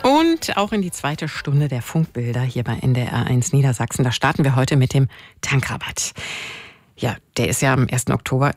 Und auch in die zweite Stunde der Funkbilder hier bei NDR1 Niedersachsen. Da starten wir heute mit dem Tankrabatt. Ja, der ist ja am 1. Oktober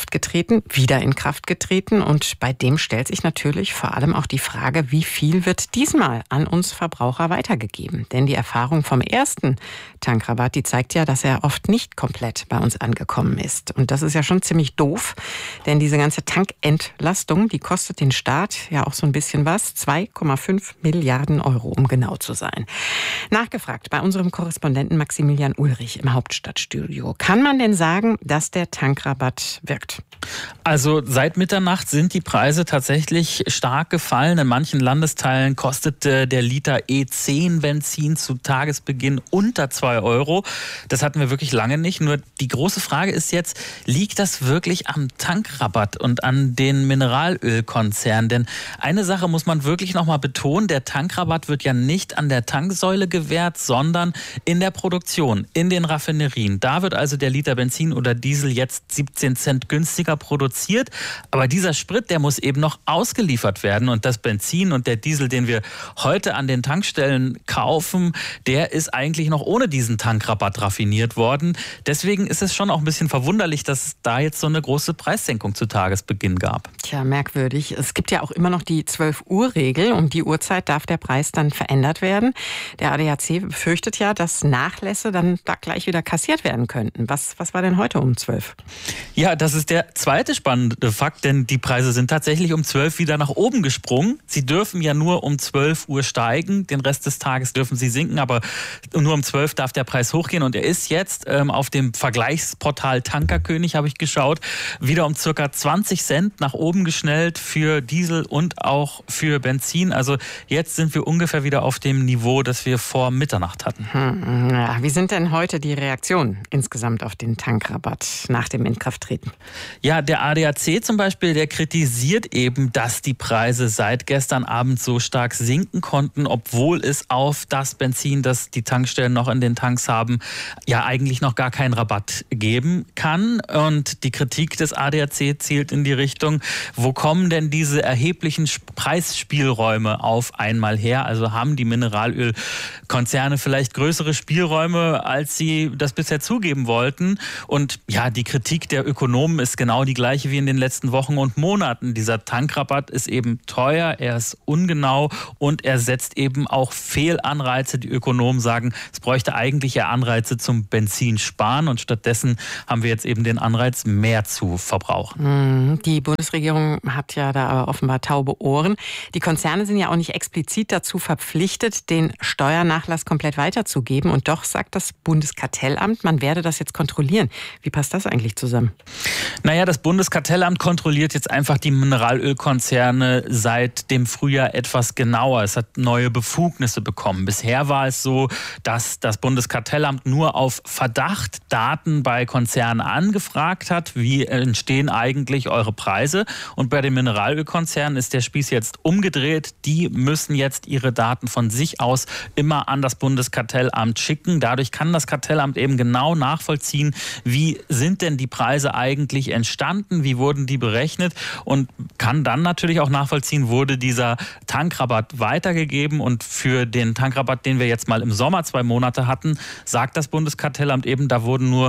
wieder in Kraft getreten. Und bei dem stellt sich natürlich vor allem auch die Frage, wie viel wird diesmal an uns Verbraucher weitergegeben? Denn die Erfahrung vom ersten Tankrabatt, die zeigt ja, dass er oft nicht komplett bei uns angekommen ist. Und das ist ja schon ziemlich doof, denn diese ganze Tankentlastung, die kostet den Staat ja auch so ein bisschen was. 2,5 Milliarden Euro, um genau zu sein. Nachgefragt bei unserem Korrespondenten Maximilian Ulrich im Hauptstadtstudio. Kann man denn sagen, dass der Tankrabatt wirkt? Also seit Mitternacht sind die Preise tatsächlich stark gefallen. In manchen Landesteilen kostete der Liter E10 Benzin zu Tagesbeginn unter 2 Euro. Das hatten wir wirklich lange nicht. Nur die große Frage ist jetzt, liegt das wirklich am Tankrabatt und an den Mineralölkonzernen? Denn eine Sache muss man wirklich nochmal betonen, der Tankrabatt wird ja nicht an der Tanksäule gewährt, sondern in der Produktion, in den Raffinerien. Da wird also der Liter Benzin oder Diesel jetzt 17 Cent günstiger produziert. Aber dieser Sprit, der muss eben noch ausgeliefert werden. Und das Benzin und der Diesel, den wir heute an den Tankstellen kaufen, der ist eigentlich noch ohne diesen Tankrabatt raffiniert worden. Deswegen ist es schon auch ein bisschen verwunderlich, dass es da jetzt so eine große Preissenkung zu Tagesbeginn gab. Tja, merkwürdig. Es gibt ja auch immer noch die 12-Uhr-Regel. Um die Uhrzeit darf der Preis dann verändert werden. Der ADAC befürchtet ja, dass Nachlässe dann da gleich wieder kassiert werden könnten. Was war denn heute um 12? Ja, das ist der zweite spannende Fakt, denn die Preise sind tatsächlich um 12 wieder nach oben gesprungen. Sie dürfen ja nur um 12 Uhr steigen, den Rest des Tages dürfen sie sinken, aber nur um 12 darf der Preis hochgehen und er ist jetzt auf dem Vergleichsportal Tankerkönig, habe ich geschaut, wieder um circa 20 Cent nach oben geschnellt für Diesel und auch für Benzin. Also jetzt sind wir ungefähr wieder auf dem Niveau, das wir vor Mitternacht hatten. Ja, wie sind denn heute die Reaktionen insgesamt auf den Tankrabatt nach dem Inkrafttreten? Ja, der ADAC zum Beispiel, der kritisiert eben, dass die Preise seit gestern Abend so stark sinken konnten, obwohl es auf das Benzin, das die Tankstellen noch in den Tanks haben, ja eigentlich noch gar keinen Rabatt geben kann. Und die Kritik des ADAC zielt in die Richtung, wo kommen denn diese erheblichen Preisspielräume auf einmal her? Also haben die Mineralölkonzerne vielleicht größere Spielräume, als sie das bisher zugeben wollten? Und ja, die Kritik der Ökonomen ist genau die gleiche wie in den letzten Wochen und Monaten. Dieser Tankrabatt ist eben teuer, er ist ungenau und er setzt eben auch Fehlanreize. Die Ökonomen sagen, es bräuchte eigentlich ja Anreize zum Benzinsparen und stattdessen haben wir jetzt eben den Anreiz, mehr zu verbrauchen. Die Bundesregierung hat ja da aber offenbar taube Ohren. Die Konzerne sind ja auch nicht explizit dazu verpflichtet, den Steuernachlass komplett weiterzugeben. Und doch sagt das Bundeskartellamt, man werde das jetzt kontrollieren. Wie passt das eigentlich zusammen? Naja, das Bundeskartellamt kontrolliert jetzt einfach die Mineralölkonzerne seit dem Frühjahr etwas genauer. Es hat neue Befugnisse bekommen. Bisher war es so, dass das Bundeskartellamt nur auf Verdacht Daten bei Konzernen angefragt hat. Wie entstehen eigentlich eure Preise? Und bei den Mineralölkonzernen ist der Spieß jetzt umgedreht. Die müssen jetzt ihre Daten von sich aus immer an das Bundeskartellamt schicken. Dadurch kann das Kartellamt eben genau nachvollziehen, wie sind denn die Preise eigentlich entstanden, wie wurden die berechnet und kann dann natürlich auch nachvollziehen, wurde dieser Tankrabatt weitergegeben und für den Tankrabatt, den wir jetzt mal im Sommer 2 Monate hatten, sagt das Bundeskartellamt eben, da wurden nur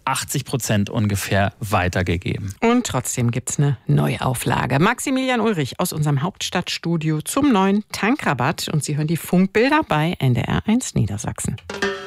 80% ungefähr weitergegeben. Und trotzdem gibt es eine Neuauflage. Maximilian Ulrich aus unserem Hauptstadtstudio zum neuen Tankrabatt und Sie hören die Funkbilder bei NDR1 Niedersachsen.